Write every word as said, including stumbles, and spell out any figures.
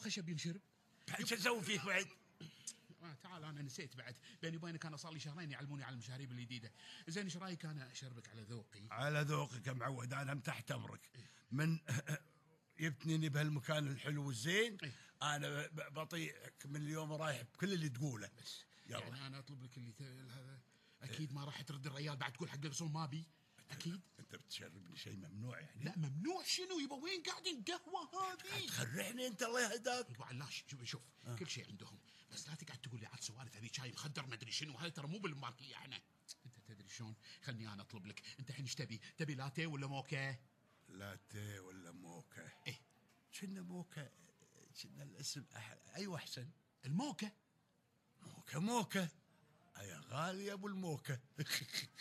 الخشب ينشرب. شو اسوي فيك بعد؟ آه تعال انا نسيت بعد، بيني وبينك انا صار لي شهرين يعلموني على المشاريب الجديده. زين ايش رايك انا اشربك على ذوقي؟ على ذوقك يا معود، انا تحت امرك. من جبتني بهالمكان الحلو والزين، إيه؟ انا بطيعك من اليوم رايح بكل اللي تقوله. بس يلا. يعني انا اطلب لك اللي ت... هذا اكيد ما راح ترد الريال بعد تقول حق الرسول ما بي. اكيد انت بتشربني شيء ممنوع يعني؟ لا ممنوع شنو يبا؟ وين قاعدين قهوه هذه؟ تخرعني انت الله يهداك. يبا علاش شوف شوف آه. كل شيء عندهم، بس لا تقعد تقول لي عاد سوالف هذه شاي مخدر ما ادري شنو، هاي ترى مو بالماركيه احنا. انت تدري شلون؟ خلني انا اطلب لك. انت الحين ايش تبي؟ تبي لاتيه ولا موكا؟ لاتيه ولا موكا؟ ايه كنا موكا، كنا الاسم أح... ايوه احسن. الموكا. موكا موكا يا غالي ابو الموكا.